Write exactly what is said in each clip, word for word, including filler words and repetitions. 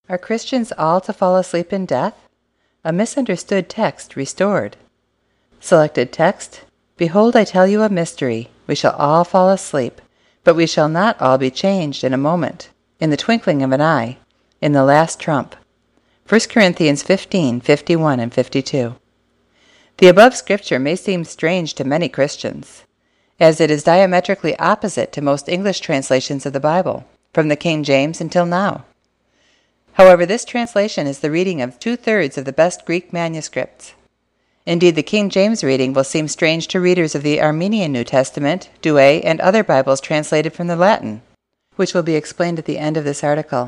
Are Christians all to fall asleep in death? A misunderstood text restored. Selected text: Behold, I tell you a mystery. We shall all fall asleep, but we shall not all be changed in a moment, in the twinkling of an eye, in the last trump. First Corinthians fifteen, fifty-one and fifty-two. The above scripture may seem strange to many Christians, as it is diametrically opposite to most English translations of the Bible, from the King James until now. However, this translation is the reading of two-thirds of the best Greek manuscripts. Indeed, the King James reading will seem strange to readers of the Armenian New Testament, Douay, and other Bibles translated from the Latin, which will be explained at the end of this article.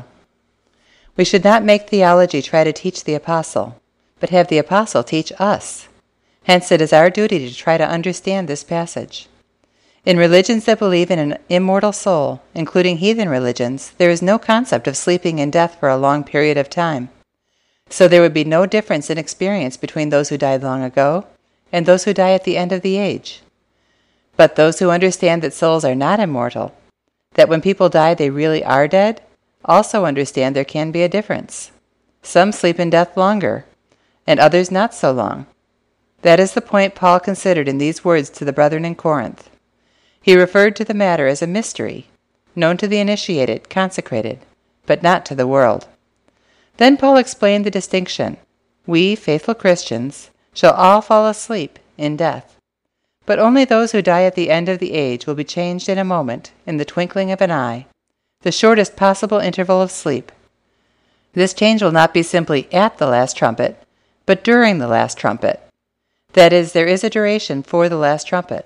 We should not make theology try to teach the apostle, but have the apostle teach us. Hence, it is our duty to try to understand this passage. In religions that believe in an immortal soul, including heathen religions, there is no concept of sleeping in death for a long period of time. So there would be no difference in experience between those who died long ago and those who die at the end of the age. But those who understand that souls are not immortal, that when people die they really are dead, also understand there can be a difference. Some sleep in death longer, and others not so long. That is the point Paul considered in these words to the brethren in Corinth. He referred to the matter as a mystery, known to the initiated, consecrated, but not to the world. Then Paul explained the distinction. We, faithful Christians, shall all fall asleep in death. But only those who die at the end of the age will be changed in a moment, in the twinkling of an eye, the shortest possible interval of sleep. This change will not be simply at the last trumpet, but during the last trumpet. That is, there is a duration for the last trumpet.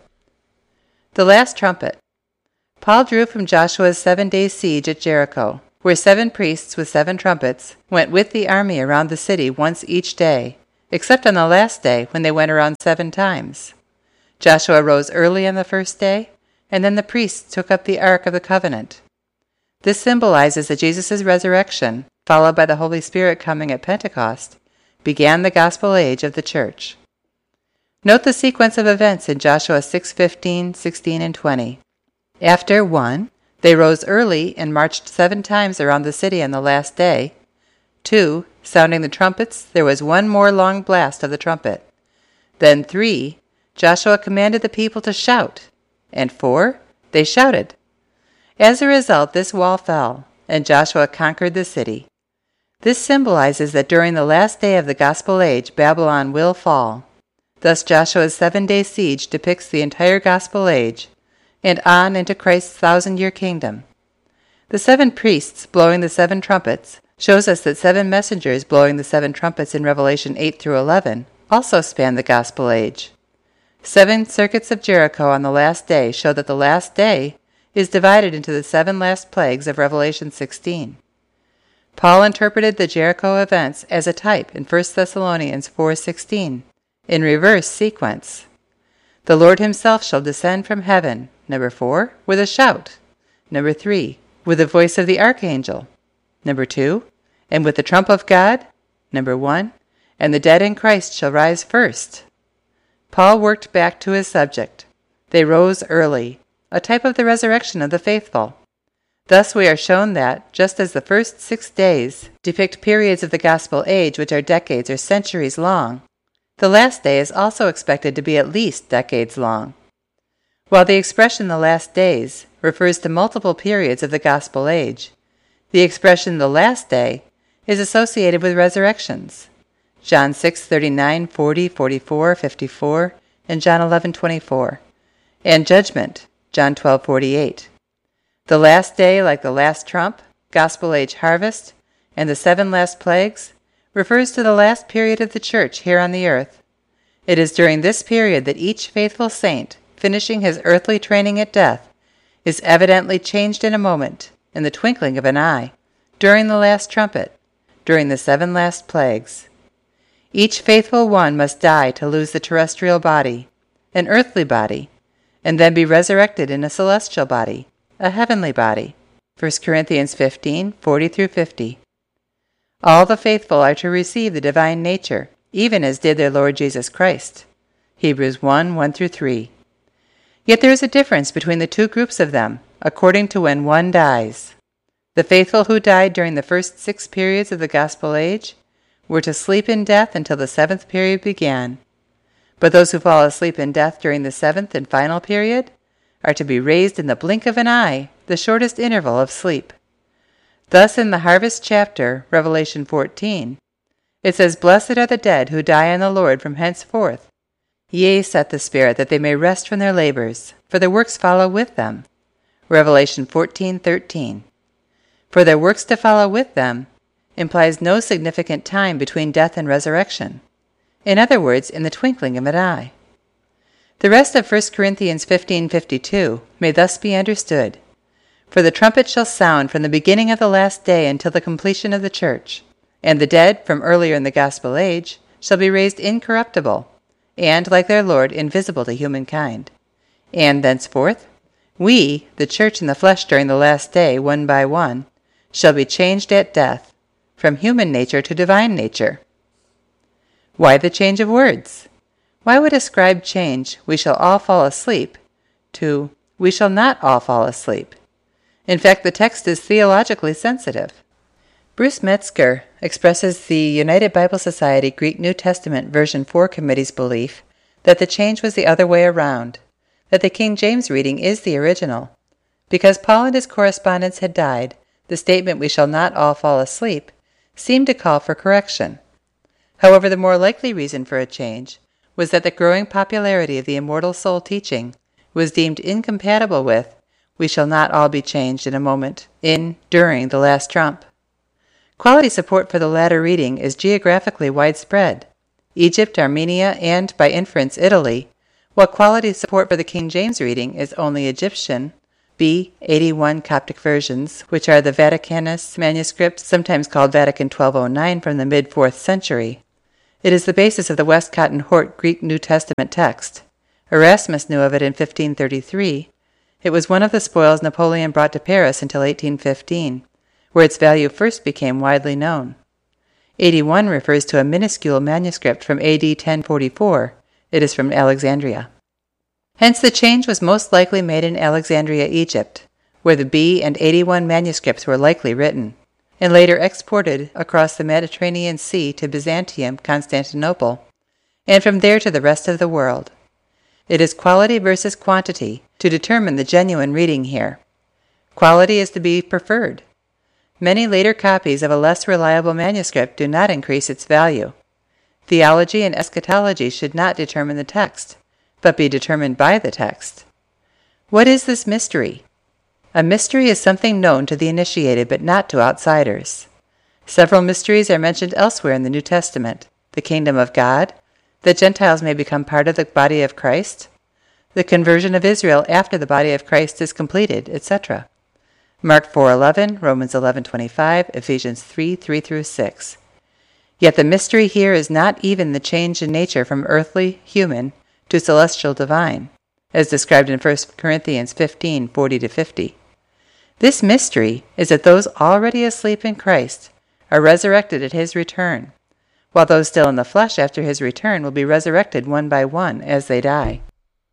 The last trumpet. Paul drew from Joshua's seven-day siege at Jericho, where seven priests with seven trumpets went with the army around the city once each day, except on the last day when they went around seven times. Joshua rose early on the first day, and then the priests took up the Ark of the Covenant. This symbolizes that Jesus' resurrection, followed by the Holy Spirit coming at Pentecost, began the gospel age of the church. Note the sequence of events in Joshua six fifteen, sixteen, and twenty. After one, they rose early and marched seven times around the city on the last day. Two, sounding the trumpets, there was one more long blast of the trumpet. Then three, Joshua commanded the people to shout. And four, they shouted. As a result, this wall fell, and Joshua conquered the city. This symbolizes that during the last day of the gospel age, Babylon will fall. Thus Joshua's seven-day siege depicts the entire gospel age, and on into Christ's thousand-year kingdom. The seven priests blowing the seven trumpets shows us that seven messengers blowing the seven trumpets in Revelation eight through eleven also span the gospel age. Seven circuits of Jericho on the last day show that the last day is divided into the seven last plagues of Revelation sixteen. Paul interpreted the Jericho events as a type in First Thessalonians four sixteen. In reverse sequence. The Lord himself shall descend from heaven, number four, with a shout. Number three, with the voice of the archangel. Number two, and with the trump of God. Number one, and the dead in Christ shall rise first. Paul worked back to his subject. They rose early, a type of the resurrection of the faithful. Thus we are shown that, just as the first six days depict periods of the gospel age which are decades or centuries long, the last day is also expected to be at least decades long. While the expression the last days refers to multiple periods of the gospel age, the expression the last day is associated with resurrections. John six thirty-nine, forty, forty-four, fifty-four, and John eleven twenty-four, and judgment, John twelve forty-eight. The last day, like the last trump, gospel age harvest, and the seven last plagues, refers to the last period of the church here on the earth. It is during this period that each faithful saint, finishing his earthly training at death, is evidently changed in a moment, in the twinkling of an eye, during the last trumpet, during the seven last plagues. Each faithful one must die to lose the terrestrial body, an earthly body, and then be resurrected in a celestial body, a heavenly body. First Corinthians fifteen, forty through fifty. All the faithful are to receive the divine nature, even as did their Lord Jesus Christ. Hebrews one, one through three. Yet there is a difference between the two groups of them, according to when one dies. The faithful who died during the first six periods of the Gospel age were to sleep in death until the seventh period began. But those who fall asleep in death during the seventh and final period are to be raised in the blink of an eye, the shortest interval of sleep. Thus in the harvest chapter, Revelation fourteen, it says, "Blessed are the dead who die in the Lord from henceforth. Yea, saith the Spirit, that they may rest from their labors, for their works follow with them." Revelation fourteen thirteen. For their works to follow with them implies no significant time between death and resurrection. In other words, in the twinkling of an eye. The rest of First Corinthians fifteen fifty-two may thus be understood. For the trumpet shall sound from the beginning of the last day until the completion of the church, and the dead from earlier in the gospel age shall be raised incorruptible, and, like their Lord, invisible to humankind. And thenceforth, we, the church in the flesh during the last day, one by one, shall be changed at death, from human nature to divine nature. Why the change of words? Why would a scribe change, "we shall all fall asleep," to "we shall not all fall asleep"? In fact, the text is theologically sensitive. Bruce Metzger expresses the United Bible Society Greek New Testament Version four Committee's belief that the change was the other way around, that the King James reading is the original. Because Paul and his correspondents had died, the statement, "we shall not all fall asleep," seemed to call for correction. However, the more likely reason for a change was that the growing popularity of the immortal soul teaching was deemed incompatible with "we shall not all be changed in a moment, in, during the last trump." Quality support for the latter reading is geographically widespread. Egypt, Armenia, and, by inference, Italy, while quality support for the King James reading is only Egyptian, B. eighty-one Coptic versions, which are the Vaticanus manuscripts, sometimes called Vatican twelve oh nine from the mid-fourth century. It is the basis of the Westcott and Hort Greek New Testament text. Erasmus knew of it in fifteen thirty-three. It was one of the spoils Napoleon brought to Paris until eighteen fifteen, where its value first became widely known. eighty-one refers to a minuscule manuscript from A D ten forty-four. It is from Alexandria. Hence the change was most likely made in Alexandria, Egypt, where the B and eighty-one manuscripts were likely written, and later exported across the Mediterranean Sea to Byzantium, Constantinople, and from there to the rest of the world. It is quality versus quantity to determine the genuine reading here. Quality is to be preferred. Many later copies of a less reliable manuscript do not increase its value. Theology and eschatology should not determine the text, but be determined by the text. What is this mystery? A mystery is something known to the initiated but not to outsiders. Several mysteries are mentioned elsewhere in the New Testament: the kingdom of God, that Gentiles may become part of the body of Christ, the conversion of Israel after the body of Christ is completed, et cetera. Mark four eleven, Romans eleven twenty-five, Ephesians three three through six. Yet the mystery here is not even the change in nature from earthly, human, to celestial divine, as described in First Corinthians fifteen forty to fifty. This mystery is that those already asleep in Christ are resurrected at his return, while those still in the flesh after his return will be resurrected one by one as they die.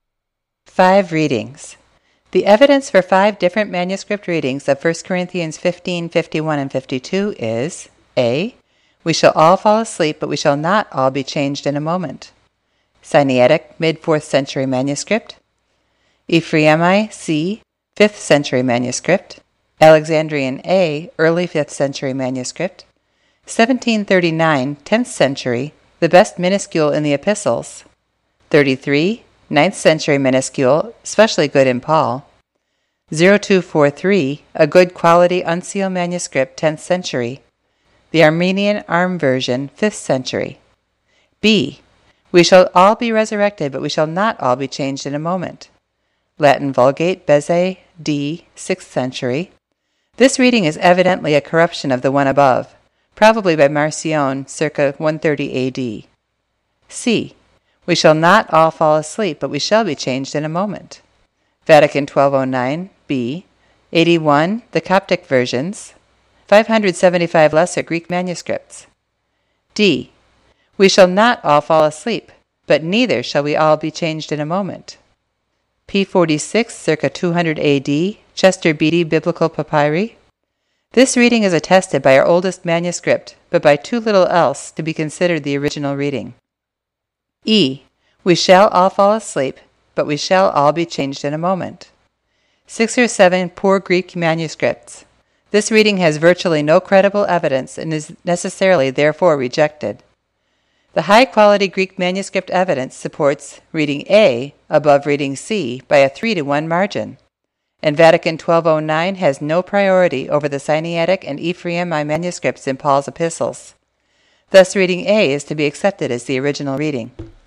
Five readings. The evidence for five different manuscript readings of First Corinthians fifteen, fifty-one, and fifty-two is A. We shall all fall asleep, but we shall not all be changed in a moment. Sinaitic, mid-fourth century manuscript. Ephraimi C, fifth century manuscript. Alexandrian A, early fifth century manuscript. seventeen thirty-nine, tenth century, the best minuscule in the epistles. thirty-three, ninth century minuscule, especially good in Paul. zero two four three, a good quality uncial manuscript, tenth century. The Armenian Arm version, fifth century. B. We shall all be resurrected, but we shall not all be changed in a moment. Latin Vulgate, Beze, D, sixth century. This reading is evidently a corruption of the one above, probably by Marcion, circa one thirty A D. C. We shall not all fall asleep, but we shall be changed in a moment. Vatican twelve oh nine, B. eighty-one, the Coptic versions. five hundred seventy-five lesser Greek manuscripts. D. We shall not all fall asleep, but neither shall we all be changed in a moment. P forty-six, circa two hundred A D, Chester Beatty Biblical Papyri. This reading is attested by our oldest manuscript, but by too little else to be considered the original reading. E. We shall all fall asleep, but we shall all be changed in a moment. Six or seven poor Greek manuscripts. This reading has virtually no credible evidence and is necessarily therefore rejected. The high-quality Greek manuscript evidence supports reading A above reading C by a three to one margin, and Vatican twelve oh nine has no priority over the Sinaitic and Ephraimi manuscripts in Paul's epistles. Thus reading A is to be accepted as the original reading.